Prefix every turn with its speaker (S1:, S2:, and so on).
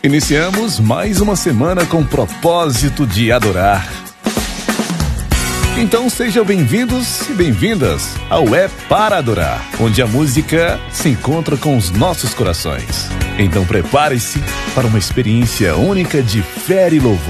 S1: Iniciamos mais uma semana com o propósito de adorar. Então sejam bem-vindos e bem-vindas ao É Para Adorar, onde a música se encontra com os nossos corações. Então prepare-se para uma experiência única de fé e louvor.